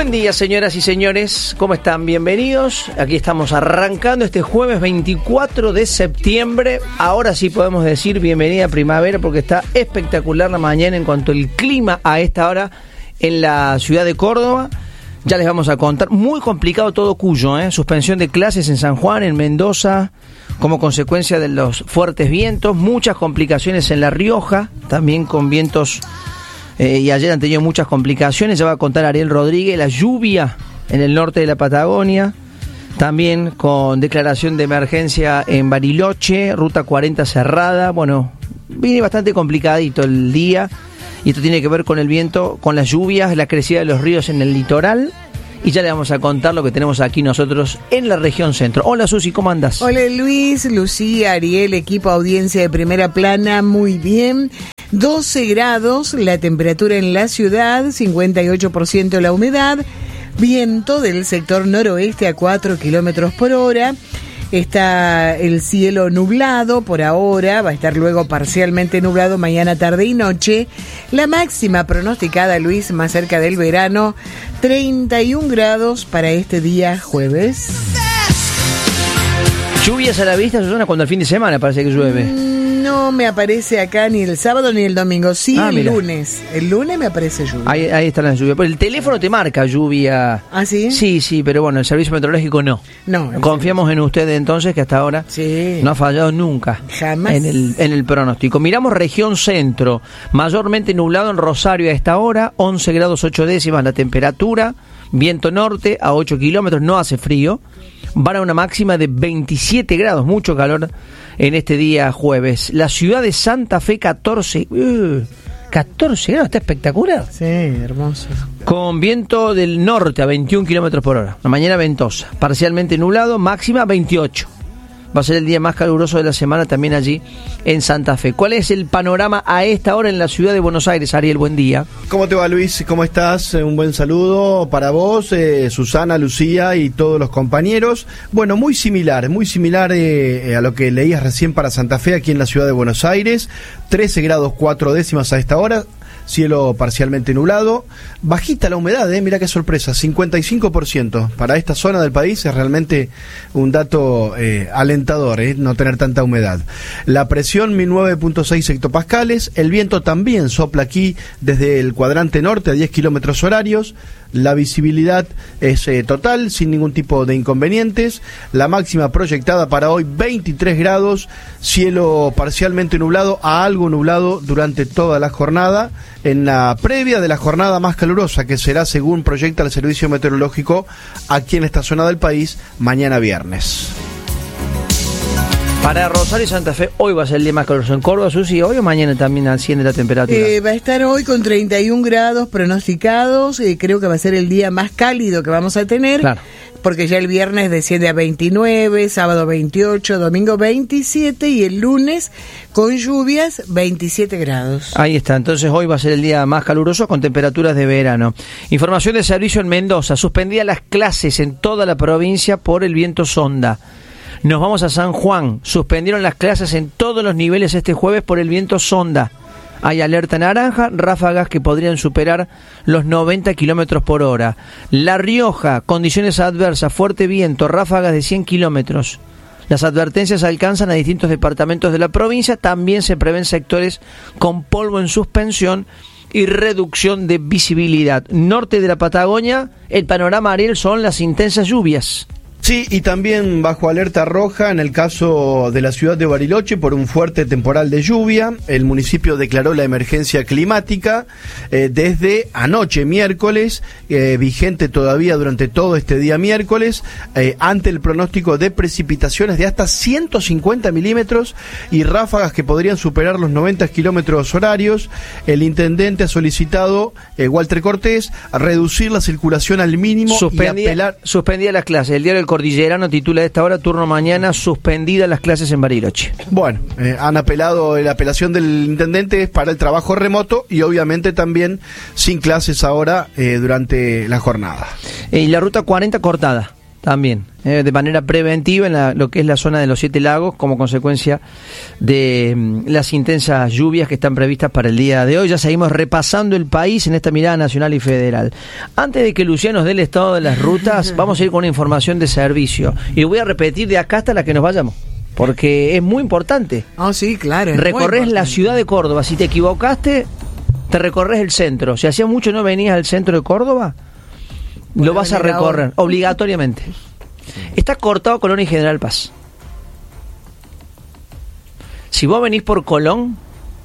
Buen día, señoras y señores, ¿cómo están? Bienvenidos. Aquí estamos arrancando este jueves 24 de septiembre. Ahora sí podemos decir bienvenida a primavera porque está espectacular la mañana en cuanto al clima a esta hora en la ciudad de Córdoba. Ya les vamos a contar. Muy complicado todo Cuyo, suspensión de clases en San Juan, en Mendoza, como consecuencia de los fuertes vientos. Muchas complicaciones en La Rioja, también con vientos. Y ayer han tenido muchas complicaciones. Ya va a contar Ariel Rodríguez. La lluvia en el norte de la Patagonia, también con declaración de emergencia en Bariloche, ruta 40 cerrada. Bueno, viene bastante complicadito el día. Y esto tiene que ver con el viento, con las lluvias, la crecida de los ríos en el litoral. Y ya le vamos a contar lo que tenemos aquí nosotros en la región centro. Hola Susi, ¿cómo andás? Hola Luis, Lucía, Ariel, equipo audiencia de Primera Plana, muy bien. 12 grados la temperatura en la ciudad, 58% la humedad, viento del sector noroeste a 4 kilómetros por hora. Está el cielo nublado por ahora, va a estar luego parcialmente nublado mañana, tarde y noche. La máxima pronosticada, Luis, más cerca del verano, 31 grados para este día jueves. Lluvias a la vista, Susana, cuando el fin de semana parece que llueve. No me aparece acá ni el sábado ni el domingo, sí el mira. Lunes. El lunes me aparece lluvia. Ahí está la lluvia. Pero el teléfono te marca lluvia. ¿Ah, sí? Sí, pero bueno, el servicio meteorológico no. No. Confiamos en ustedes entonces, que hasta ahora no ha fallado nunca. Jamás. En el pronóstico. Miramos región centro, mayormente nublado en Rosario a esta hora, 11 grados 8 décimas la temperatura, viento norte a 8 kilómetros, no hace frío. Van a una máxima de 27 grados, mucho calor en este día jueves. La ciudad de Santa Fe, 14 grados, está espectacular. Sí, hermoso. Con viento del norte a 21 kilómetros por hora. La mañana ventosa, parcialmente nublado, máxima 28. Va a ser el día más caluroso de la semana también allí en Santa Fe. ¿Cuál es el panorama a esta hora en la ciudad de Buenos Aires, Ariel? Buen día. ¿Cómo te va, Luis? ¿Cómo estás? Un buen saludo para vos, Susana, Lucía y todos los compañeros. Bueno, muy similar a lo que leías recién para Santa Fe aquí en la ciudad de Buenos Aires. 13 grados 4 décimas a esta hora. Cielo parcialmente nublado, bajita la humedad, mirá qué sorpresa, 55%. Para esta zona del país es realmente un dato alentador, no tener tanta humedad. La presión 1009.6 hectopascales, el viento también sopla aquí desde el cuadrante norte a 10 kilómetros horarios. La visibilidad es total, sin ningún tipo de inconvenientes. La máxima proyectada para hoy, 23 grados, cielo parcialmente nublado a algo nublado durante toda la jornada, en la previa de la jornada más calurosa, que será, según proyecta el Servicio Meteorológico, aquí en esta zona del país, mañana viernes. Para Rosario y Santa Fe, hoy va a ser el día más caluroso. En Córdoba, Susi, hoy o mañana también asciende la temperatura. Va a estar hoy con 31 grados pronosticados. Creo que va a ser el día más cálido que vamos a tener. Claro. Porque ya el viernes desciende a 29, sábado 28, domingo 27 y el lunes con lluvias 27 grados. Ahí está, entonces hoy va a ser el día más caluroso con temperaturas de verano. Información de servicio en Mendoza, suspendidas las clases en toda la provincia por el viento sonda. Nos vamos a San Juan, suspendieron las clases en todos los niveles este jueves por el viento sonda. Hay alerta naranja, ráfagas que podrían superar los 90 kilómetros por hora. La Rioja, condiciones adversas, fuerte viento, ráfagas de 100 kilómetros. Las advertencias alcanzan a distintos departamentos de la provincia. También se prevén sectores con polvo en suspensión y reducción de visibilidad. Norte de la Patagonia, el panorama, Ariel, son las intensas lluvias. Sí, y también bajo alerta roja en el caso de la ciudad de Bariloche por un fuerte temporal de lluvia. El municipio declaró la emergencia climática desde anoche, miércoles, vigente todavía durante todo este día miércoles, ante el pronóstico de precipitaciones de hasta 150 milímetros y ráfagas que podrían superar los 90 kilómetros horarios. El intendente ha solicitado, Walter Cortés, a reducir la circulación al mínimo y apelar... Suspendía las clases. El diario El Cordillerano titula a esta hora, turno mañana, suspendidas las clases en Bariloche. Bueno, han apelado, la apelación del intendente es para el trabajo remoto y obviamente también sin clases ahora durante la jornada. Y la ruta 40 cortada. también, de manera preventiva en lo que es la zona de los 7 lagos, como consecuencia de las intensas lluvias que están previstas para el día de hoy. Ya seguimos repasando el país en esta mirada nacional y federal. Antes de que Lucía nos dé el estado de las rutas, vamos a ir con una información de servicio. Y voy a repetir de acá hasta la que nos vayamos, porque es muy importante. Sí, claro. Recorres la ciudad de Córdoba. Si te equivocaste, te recorres el centro. Si hacía mucho no venías al centro de Córdoba, lo vas a recorrer obligatoriamente. Está cortado Colón y General Paz. Si vos venís por Colón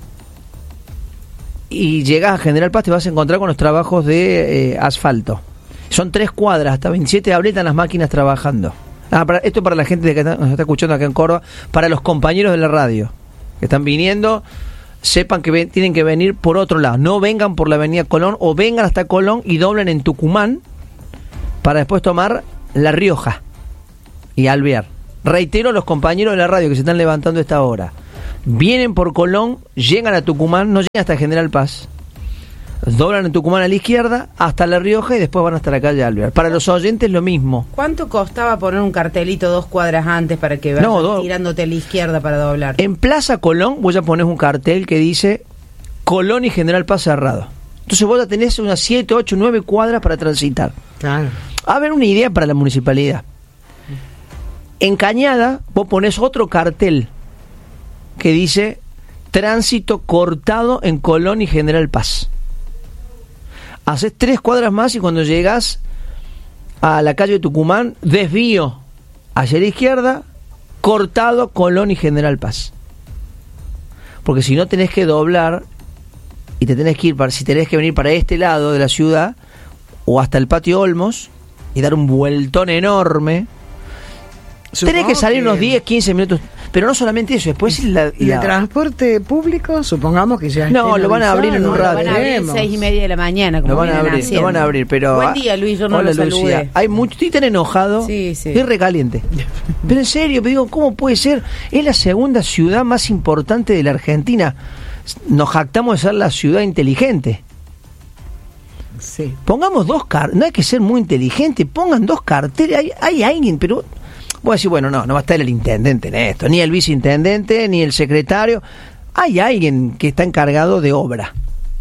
y llegás a General Paz, te vas a encontrar con los trabajos de asfalto. Son 3 cuadras, hasta 27 de abril están las máquinas trabajando. Esto para la gente que nos está escuchando acá en Córdoba, para los compañeros de la radio que están viniendo, sepan que tienen que venir por otro lado. No vengan por la avenida Colón, o vengan hasta Colón y doblen en Tucumán para después tomar La Rioja y Alvear. Reitero a los compañeros de la radio que se están levantando a esta hora: vienen por Colón, llegan a Tucumán, no llegan hasta General Paz, doblan en Tucumán a la izquierda hasta La Rioja y después van hasta la calle Alvear. Para los oyentes lo mismo. ¿Cuánto costaba poner un cartelito 2 cuadras antes para que vayas tirándote a la izquierda para doblar? En Plaza Colón vos ya ponés un cartel que dice Colón y General Paz cerrado. Entonces vos ya tenés unas 7, 8, 9 cuadras para transitar. Claro. A ver, una idea para la municipalidad. En Cañada vos ponés otro cartel que dice tránsito cortado en Colón y General Paz. Haces 3 cuadras más y cuando llegas a la calle de Tucumán, desvío hacia la izquierda, cortado Colón y General Paz. Porque si no tenés que doblar y te tenés que ir si tenés que venir para este lado de la ciudad o hasta el patio Olmos y dar un vueltón enorme, tenés que salir unos 10, 15 minutos. Pero no solamente eso, después ¿Y el transporte público? Supongamos que ya no, lo van a abrir en un rato. Lo van a abrir 6:30 de la mañana, como lo van a abrir, pero... Buen día, Luis, yo no lo saludé. Lucía. Hay mucho, estoy tan enojado, estoy recaliente. Pero en serio, me digo, ¿cómo puede ser? Es la segunda ciudad más importante de la Argentina. Nos jactamos de ser la ciudad inteligente. Sí. Pongamos 2 carteles, no hay que ser muy inteligente, pongan 2 carteles, hay alguien, pero... Voy a decir, bueno, no va a estar el intendente en esto, ni el viceintendente, ni el secretario. Hay alguien que está encargado de obra.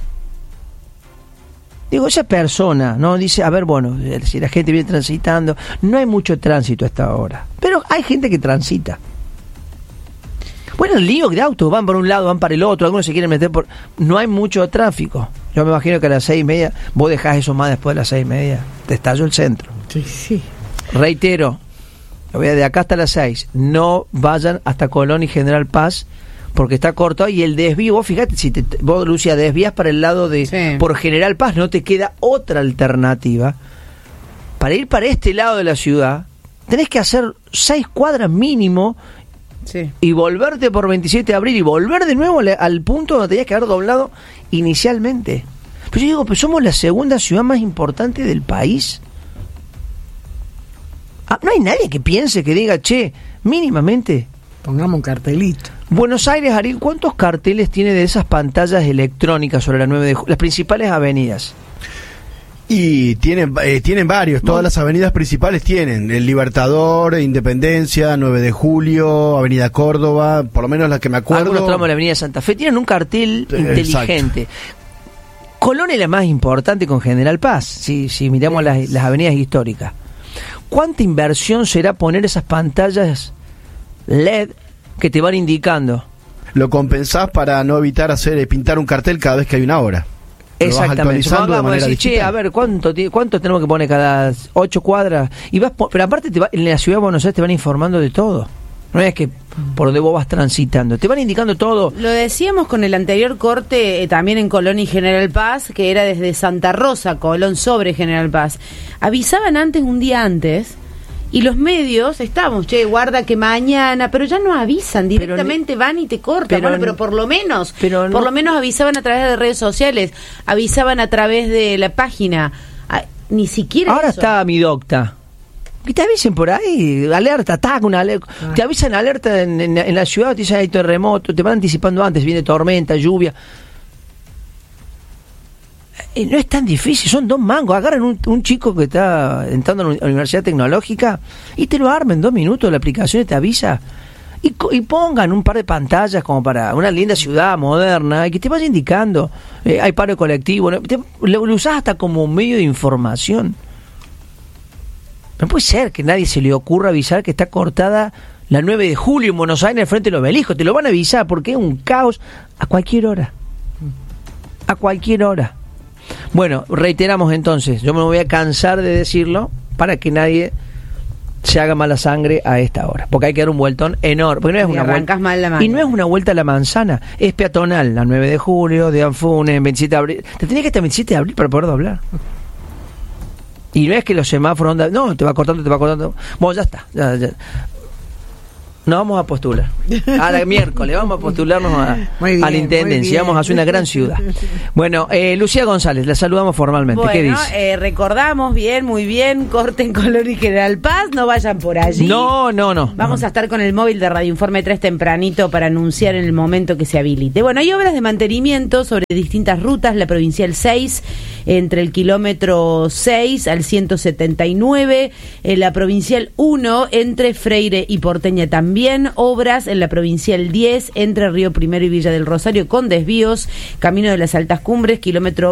Digo, esa persona, ¿no? Dice, a ver, bueno, si la gente viene transitando, no hay mucho tránsito a esta hora, pero hay gente que transita. Bueno, el lío de autos, van por un lado, van para el otro, algunos se quieren meter por... No hay mucho tráfico. Yo me imagino que a las 6:30, vos dejás eso más después de las 6:30, te estalló el centro. Sí. Reitero, de acá hasta las 6, no vayan hasta Colón y General Paz, porque está cortado y el desvío, vos fíjate, si vos, Lucia, desvías para el lado de por General Paz, no te queda otra alternativa. Para ir para este lado de la ciudad, tenés que hacer 6 cuadras mínimo y volverte por 27 de abril y volver de nuevo al punto donde tenías que haber doblado inicialmente. Pero yo digo, pues somos la segunda ciudad más importante del país. No hay nadie que piense, que diga, che, mínimamente pongamos un cartelito. Buenos Aires, Ariel, ¿cuántos carteles tiene de esas pantallas electrónicas sobre la 9 de julio, las principales avenidas? Y tienen varios, todas las avenidas principales tienen, el Libertador, Independencia, 9 de julio, Avenida Córdoba, por lo menos las que me acuerdo. Algunos tramos de la Avenida Santa Fe tienen un cartel inteligente. Exacto. Colón es la más importante con General Paz, si miramos las avenidas históricas. ¿Cuánta inversión será poner esas pantallas LED que te van indicando? Lo compensás para no evitar pintar un cartel cada vez que hay una hora. Exactamente. Vamos a decir, che, a ver, ¿cuánto tenemos que poner cada 8 cuadras? Y pero aparte en la ciudad de Buenos Aires te van informando de todo. No es que por donde vos vas transitando, te van indicando todo. Lo decíamos con el anterior corte, también en Colón y General Paz, que era desde Santa Rosa, Colón sobre General Paz. Avisaban antes, un día antes, y los medios estábamos, che, guarda que mañana, pero ya no avisan, directamente van y te cortan. Pero por lo menos avisaban a través de redes sociales, avisaban a través de la página, ni siquiera ahora eso. Está mi docta. Que te avisen por ahí, alerta, te avisan alerta en la ciudad, te dicen hay terremoto, te van anticipando antes, viene tormenta, lluvia. no es tan difícil, son 2 mangos. Agarran un chico que está entrando a la Universidad Tecnológica y te lo armen en 2 minutos, la aplicación te avisa. Y pongan un par de pantallas como para una linda ciudad moderna y que te vaya indicando, hay paro colectivo, ¿no? Lo usás hasta como medio de información. No puede ser que nadie se le ocurra avisar que está cortada la 9 de julio en Buenos Aires al frente del Obelisco. Te lo van a avisar porque es un caos a cualquier hora. A cualquier hora. Bueno, reiteramos entonces, yo me voy a cansar de decirlo para que nadie se haga mala sangre a esta hora, porque hay que dar un vueltón enorme, porque no es una vuelta, mal la y no es una vuelta a la manzana, es peatonal, la 9 de julio, de Anfunes, 27 de abril, te tenés que estar 27 de abril para poder doblar. Y no es que los semáforos no, te va cortando. Bueno, ya está. Ya. Nos vamos a postular. Ahora miércoles vamos a postularnos a la intendencia. Vamos a hacer una gran ciudad. Bueno, Lucía González, la saludamos formalmente. Bueno, ¿qué dice? Recordamos muy bien, corten Colón y General Paz, no vayan por allí. No. Vamos a estar con el móvil de Radio Informe 3 tempranito para anunciar en el momento que se habilite. Bueno, hay obras de mantenimiento sobre distintas rutas, la Provincial 6, entre el kilómetro 6 al 179, la Provincial 1, entre Freire y Porteña también, obras en la Provincial 10, entre Río Primero y Villa del Rosario, con desvíos, Camino de las Altas Cumbres, kilómetro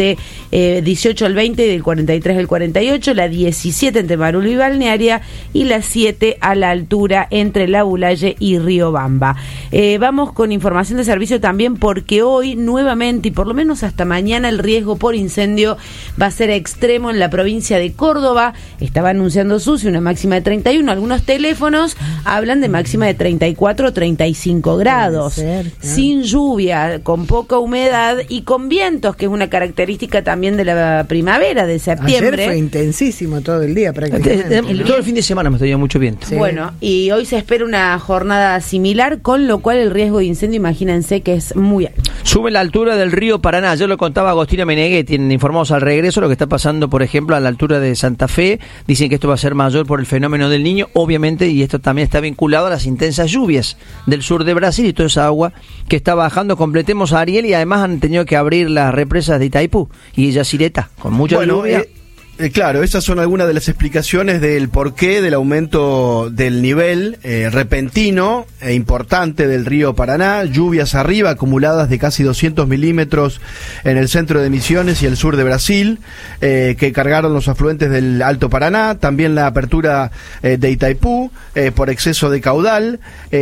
18 al 20, del 43 al 48, la 17 entre Marulo y Balnearia, y la 7 a la altura entre La Bulaye y Río Bamba. Vamos con información de servicio también, porque hoy nuevamente, y por lo menos hasta mañana, el riesgo por incendio va a ser extremo en la provincia de Córdoba. Estaba anunciando SUSI una máxima de 31, algunos teléfonos hablan de máxima de 34 o 35 grados, sin lluvia, con poca humedad y con vientos, que es una característica también de la primavera, de septiembre. Ayer fue intensísimo todo el día prácticamente. Todo el fin de semana me estoy mucho viento. Sí. Bueno, y hoy se espera una jornada similar, con lo cual el riesgo de incendio, imagínense que es muy alto. Sube la altura del río Paraná. Yo lo contaba Agostina Meneghetti, informados al regreso, lo que está pasando, por ejemplo, a la altura de Santa Fe. Dicen que esto va a ser mayor por el fenómeno del Niño, obviamente, y esto también está vinculado a las intensas lluvias del sur de Brasil y toda esa agua que está bajando. Completemos a Ariel, y además han tenido que abrir las represas de Itaipú y Yacireta con mucha lluvia. Claro, esas son algunas de las explicaciones del porqué del aumento del nivel repentino e importante del río Paraná. Lluvias arriba, acumuladas de casi 200 milímetros en el centro de Misiones y el sur de Brasil, que cargaron los afluentes del Alto Paraná. También la apertura de Itaipú por exceso de caudal.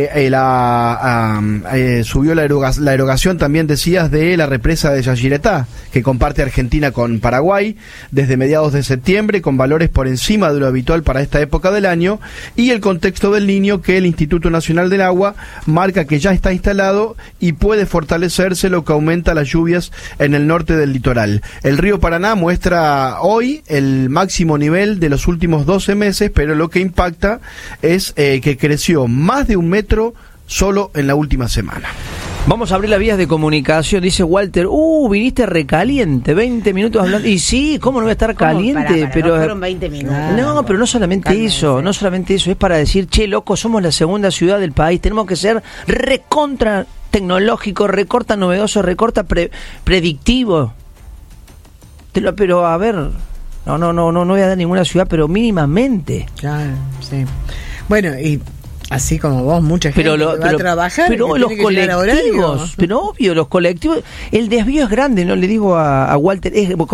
Subió la erogación, también decías, de la represa de Yacyretá, que comparte Argentina con Paraguay desde mediados de septiembre, con valores por encima de lo habitual para esta época del año, y el contexto del Niño, que el Instituto Nacional del Agua marca que ya está instalado y puede fortalecerse, lo que aumenta las lluvias en el norte del litoral. El río Paraná muestra hoy el máximo nivel de los últimos 12 meses, pero lo que impacta es que creció más de 1 metro solo en la última semana. Vamos a abrir las vías de comunicación. Dice Walter, viniste recaliente, 20 minutos hablando. Y sí, ¿cómo no voy a estar caliente? Pero no fueron 20 minutos. No, pero no solamente eso, es para decir, che, loco, somos la segunda ciudad del país, tenemos que ser recontra tecnológico, recorta novedoso, recorta predictivo. Pero a ver, no voy a dar ninguna ciudad, pero mínimamente. Claro, sí. Bueno, y así como vos, mucha gente va a trabajar, pero los colectivos, pero obvio, los colectivos, el desvío es grande, no le digo a Walter,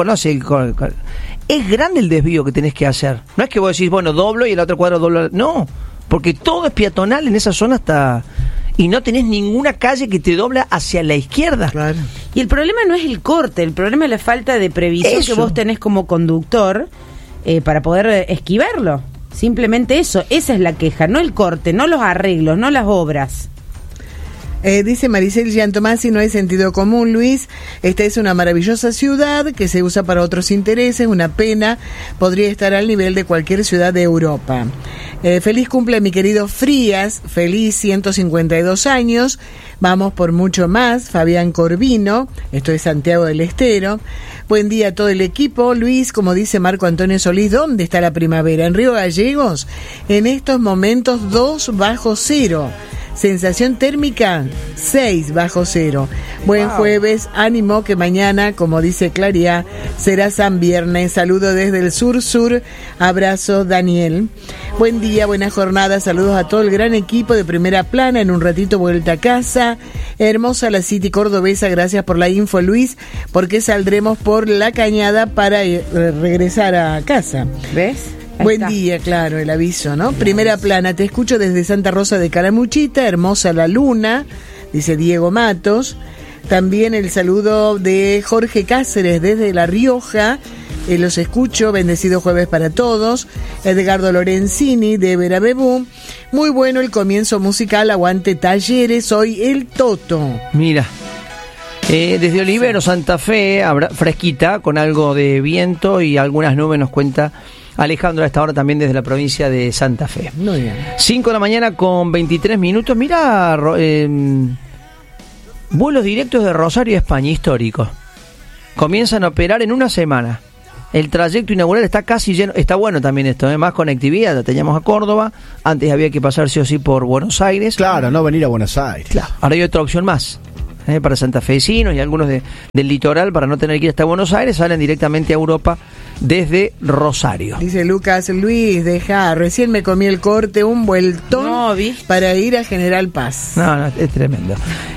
es grande el desvío que tenés que hacer. No es que vos decís, bueno, doblo y el otro cuadro doblo, no, porque todo es peatonal en esa zona hasta, y no tenés ninguna calle que te dobla hacia la izquierda. Claro. Y el problema no es el corte, el problema es la falta de previsión que vos tenés como conductor para poder esquivarlo. Simplemente eso, esa es la queja, no el corte, no los arreglos, no las obras. Dice Maricel Giantomasi, no hay sentido común, Luis. Esta es una maravillosa ciudad que se usa para otros intereses, una pena, podría estar al nivel de cualquier ciudad de Europa. Feliz cumple, mi querido Frías, feliz 152 años, vamos por mucho más. Fabián Corvino, esto es Santiago del Estero. Buen día a todo el equipo. Luis, como dice Marco Antonio Solís, ¿dónde está la primavera? En Río Gallegos, en estos momentos 2 bajo cero. Sensación térmica 6 bajo cero. Buen jueves, ánimo que mañana, como dice Claria, será San Viernes. Saludo desde el sur, abrazo Daniel. Buen día, buena jornada, saludos a todo el gran equipo de Primera Plana, en un ratito vuelta a casa. Hermosa la City cordobesa, gracias por la info Luis, porque saldremos por La Cañada para regresar a casa. ¿Ves? Buen día, claro, el aviso, ¿no? Primera Plana, te escucho desde Santa Rosa de Calamuchita, hermosa la luna, dice Diego Matos. También el saludo de Jorge Cáceres desde La Rioja, los escucho, bendecido jueves para todos. Edgardo Lorenzini de Verabebú, muy bueno el comienzo musical, aguante Talleres, soy el Toto. Mira. Desde Olivero, Santa Fe, fresquita, con algo de viento y algunas nubes, nos cuenta Alejandro a esta hora también desde la provincia de Santa Fe. Muy bien. 5 de la mañana con 23 minutos. Mira, vuelos directos de Rosario a España, históricos. Comienzan a operar en una semana. El trayecto inaugural está casi lleno. Está bueno también esto, más conectividad. La teníamos a Córdoba. Antes había que pasar sí o sí por Buenos Aires. Claro, no venir a Buenos Aires. Claro. Ahora hay otra opción más. Para santafesinos y algunos del litoral, para no tener que ir hasta Buenos Aires, salen directamente a Europa desde Rosario. Dice Lucas Luis, deja, recién me comí el corte, un vueltón para ir a General Paz. No, es tremendo.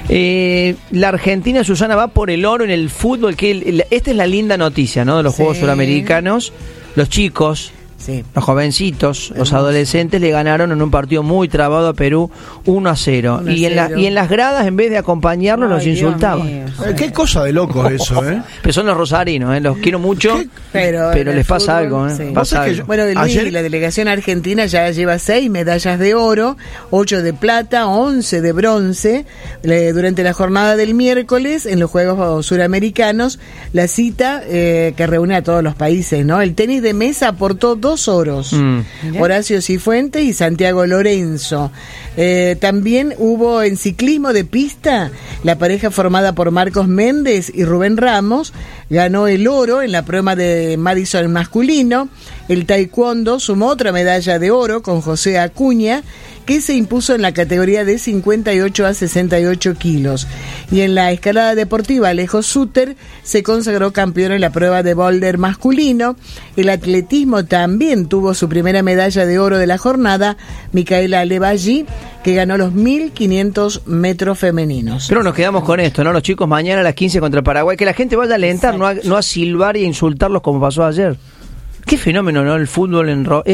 La Argentina, Susana, va por el oro en el fútbol, esta es la linda noticia, ¿no? De los Juegos Suramericanos, los chicos. Sí. Los jovencitos, los adolescentes le ganaron en un partido muy trabado a Perú 1-0. Y en las gradas, en vez de acompañarlos, los insultaban. Qué cosa de locos eso, Pero son los rosarinos, los quiero mucho, pero les pasa algo. Sí. Pasa algo. Bueno, la delegación argentina ya lleva 6 medallas de oro, 8 de plata, 11 de bronce. Durante la jornada del miércoles, en los Juegos Suramericanos, la cita que reúne a todos los países, ¿no? El tenis de mesa aportó 2 oros. Horacio Cifuentes y Santiago Lorenzo. También hubo en ciclismo de pista, la pareja formada por Marcos Méndez y Rubén Ramos ganó el oro en la prueba de Madison masculino. El taekwondo sumó otra medalla de oro con José Acuña, que se impuso en la categoría de 58 a 68 kilos. Y en la escalada deportiva, Alejo Suter se consagró campeón en la prueba de boulder masculino. El atletismo también tuvo su primera medalla de oro de la jornada, Micaela Levalli, que ganó los 1500 metros femeninos. Pero nos quedamos con esto, ¿no? Los chicos mañana a las 15 contra Paraguay, que la gente vaya a alentar, no a silbar y a insultarlos como pasó ayer. Qué fenómeno, ¿no? El fútbol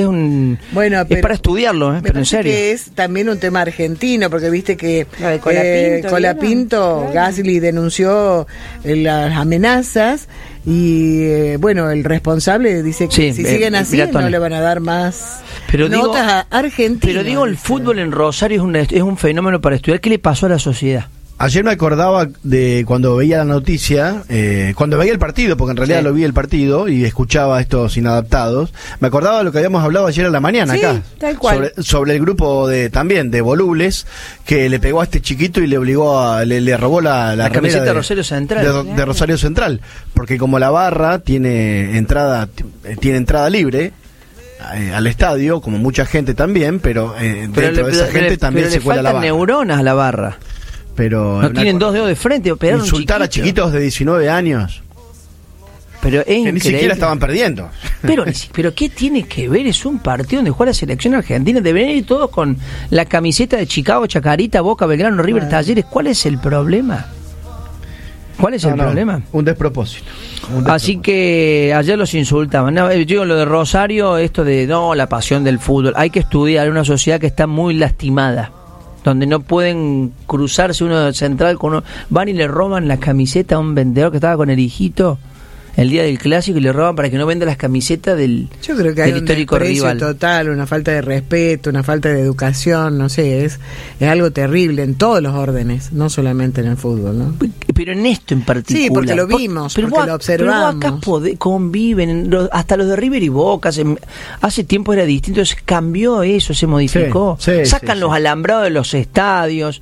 es para estudiarlo, pero en serio. Que es también un tema argentino, porque viste que Colapinto, Gasly denunció las amenazas y el responsable dice que si siguen así no le van a dar más notas a Argentina. Pero digo, el fútbol en Rosario es un fenómeno para estudiar. ¿Qué le pasó a la sociedad? Ayer me acordaba de cuando veía la noticia, cuando veía el partido, porque en realidad lo vi el partido y escuchaba a estos inadaptados, me acordaba de lo que habíamos hablado ayer a la mañana acá, tal cual. Sobre el grupo de volubles que le pegó a este chiquito y le obligó le robó la camiseta de Rosario Central. De Rosario Central, porque como la barra tiene entrada libre al estadio, como mucha gente también, pero dentro de esa gente también se cuela la barra. Le faltan neuronas a la barra. Pero no tienen 2 dedos de frente. Insultar a chiquitos de 19 años. Pero es que ni siquiera estaban perdiendo. Pero ¿qué tiene que ver? Es un partido donde juega la selección argentina. Deberían ir todos con la camiseta de Chicago, Chacarita, Boca, Belgrano, River, Talleres. ¿Cuál es el problema? ¿Cuál es el problema? Un despropósito. Así que ayer los insultaban. No, yo digo lo de Rosario, esto de la pasión del fútbol. Hay que estudiar una sociedad que está muy lastimada, donde no pueden cruzarse uno central con uno. Van y le roban la camiseta a un vendedor que estaba con el hijito el día del clásico y le roban para que no venda las camisetas del histórico rival. Yo creo que hay un desprecio total, una falta de respeto, una falta de educación, no sé, es algo terrible en todos los órdenes, no solamente en el fútbol, ¿no? Pero en esto en particular. Sí, porque lo vimos, porque lo observamos. Pero acá conviven, hasta los de River y Boca, hace tiempo era distinto, se cambió eso, se modificó. Sacan los alambrados de los estadios.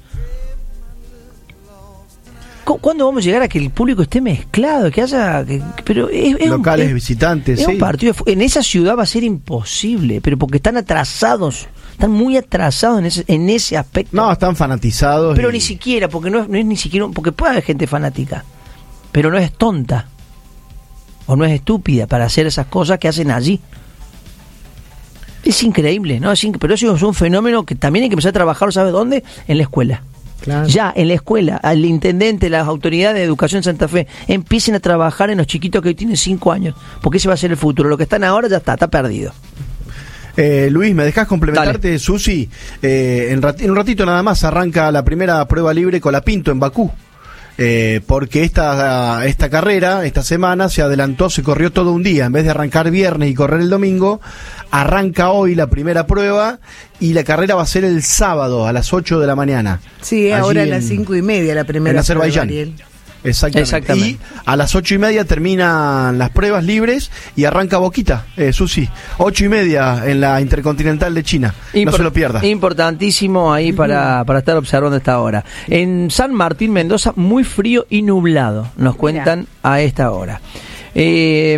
¿Cuándo vamos a llegar a que el público esté mezclado? Que haya. Pero es locales, visitantes. Es un partido. En esa ciudad va a ser imposible, pero porque están atrasados Están muy atrasados en ese aspecto. No, están fanatizados. Pero ni siquiera, porque no es ni siquiera, porque puede haber gente fanática, pero no es tonta o no es estúpida para hacer esas cosas que hacen allí. Es increíble, ¿no? Pero eso es un fenómeno que también hay que empezar a trabajar, ¿sabes dónde? En la escuela. Claro. Ya, en la escuela, al intendente, las autoridades de educación en Santa Fe, empiecen a trabajar en los chiquitos que hoy tienen 5 años, porque ese va a ser el futuro. Lo que están ahora ya está perdido. Luis, ¿me dejás complementarte, Dale. Susi? En un ratito nada más arranca la primera prueba libre Colapinto en Bakú. Porque esta carrera, esta semana, se adelantó, se corrió todo un día. En vez de arrancar viernes y correr el domingo, arranca hoy la primera prueba y la carrera va a ser el sábado a las 8 de la mañana. Sí, ahora a las 5:30 la primera en Azerbaiyán. prueba, Ariel. Exactamente. Y a las 8:30 terminan las pruebas libres y arranca Boquita, Susi. 8:30 en la Intercontinental de China. No se lo pierda. Importantísimo ahí para estar observando esta hora. En San Martín, Mendoza, muy frío y nublado, nos cuentan a esta hora. Si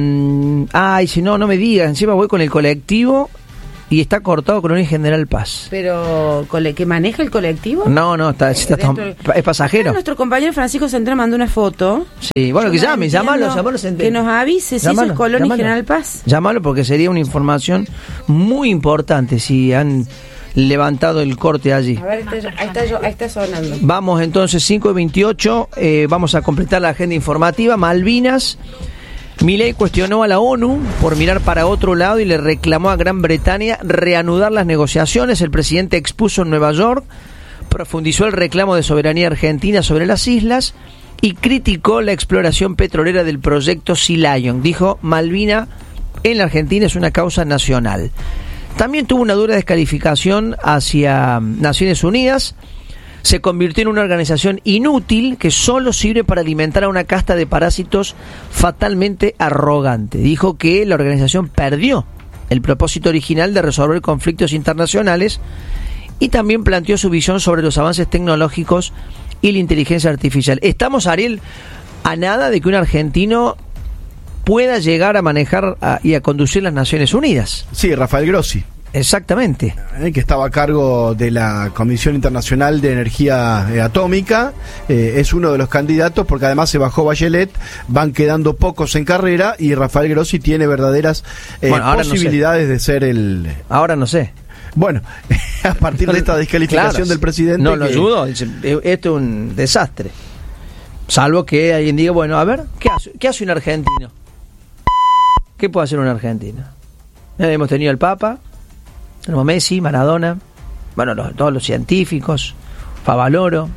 no me digas, encima voy con el colectivo y está cortado con un General Paz. Pero, ¿que maneja el colectivo? No, es pasajero. Nuestro compañero Francisco Central mandó una foto. Sí, bueno, que llame, llámalo. Que nos avise si eso es Colón y General Paz. Llámalo porque sería una información muy importante si han levantado el corte allí. A ver, ahí está sonando. Vamos entonces, 5:28, vamos a completar la agenda informativa. Malvinas. Milei cuestionó a la ONU por mirar para otro lado y le reclamó a Gran Bretaña reanudar las negociaciones. El presidente expuso en Nueva York, profundizó el reclamo de soberanía argentina sobre las islas y criticó la exploración petrolera del proyecto Sea Lion. Dijo, Malvina en la Argentina es una causa nacional. También tuvo una dura descalificación hacia Naciones Unidas. Se convirtió en una organización inútil que solo sirve para alimentar a una casta de parásitos fatalmente arrogante. Dijo que la organización perdió el propósito original de resolver conflictos internacionales y también planteó su visión sobre los avances tecnológicos y la inteligencia artificial. Estamos, Ariel, a nada de que un argentino pueda llegar a manejar y a conducir las Naciones Unidas. Sí, Rafael Grossi. Exactamente. Que estaba a cargo de la Comisión Internacional de Energía Atómica, es uno de los candidatos porque además se bajó Bachelet, van quedando pocos en carrera y Rafael Grossi tiene verdaderas posibilidades de ser el... Ahora no sé. Bueno, a partir de esta descalificación del presidente... No lo ayudó, esto es un desastre. Salvo que alguien diga, bueno, a ver, ¿qué hace un argentino? ¿Qué puede hacer un argentino? Hemos tenido al Papa... Tenemos Messi, Maradona, bueno, todos los científicos, Favaloro.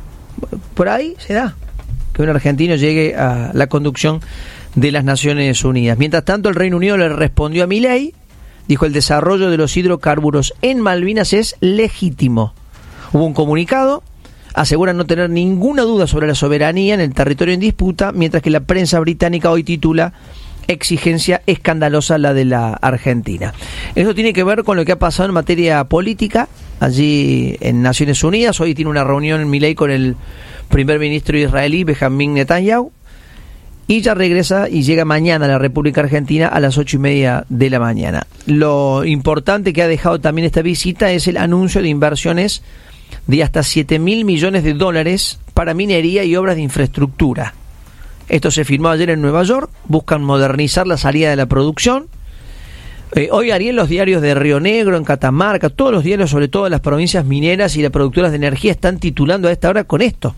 Por ahí se da que un argentino llegue a la conducción de las Naciones Unidas. Mientras tanto, el Reino Unido le respondió a Milei, dijo el desarrollo de los hidrocarburos en Malvinas es legítimo. Hubo un comunicado, aseguran no tener ninguna duda sobre la soberanía en el territorio en disputa, mientras que la prensa británica hoy titula exigencia escandalosa la de la Argentina. Esto tiene que ver con lo que ha pasado en materia política allí en Naciones Unidas. Hoy tiene una reunión en Milei con el primer ministro israelí Benjamin Netanyahu y ya regresa y llega mañana a la República Argentina a las 8:30 de la mañana. Lo importante que ha dejado también esta visita es el anuncio de inversiones de hasta $7.000 millones para minería y obras de infraestructura. Esto se firmó ayer en Nueva York, buscan modernizar la salida de la producción. Hoy, Ariel, los diarios de Río Negro, en Catamarca, todos los diarios, sobre todo de las provincias mineras y las productoras de energía, están titulando a esta hora con esto.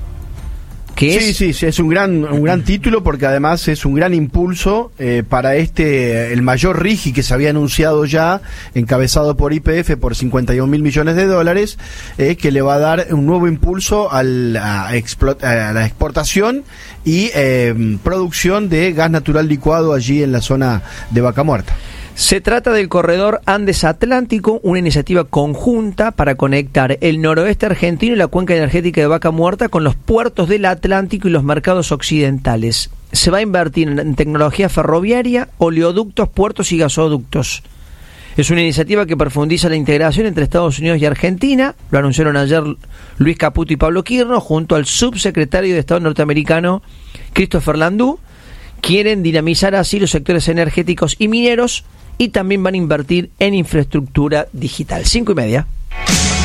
Sí, es un gran título porque además es un gran impulso para el mayor RIGI que se había anunciado ya, encabezado por YPF por $51.000 millones, que le va a dar un nuevo impulso a la exportación y producción de gas natural licuado allí en la zona de Vaca Muerta. Se trata del corredor Andes Atlántico, una iniciativa conjunta para conectar el noroeste argentino y la cuenca energética de Vaca Muerta con los puertos del Atlántico y los mercados occidentales. Se va a invertir en tecnología ferroviaria, oleoductos, puertos y gasoductos. Es una iniciativa que profundiza la integración entre Estados Unidos y Argentina. Lo anunciaron ayer Luis Caputo y Pablo Quirno junto al subsecretario de Estado norteamericano Christopher Landau. Quieren dinamizar así los sectores energéticos y mineros y también van a invertir en infraestructura digital. 5:30.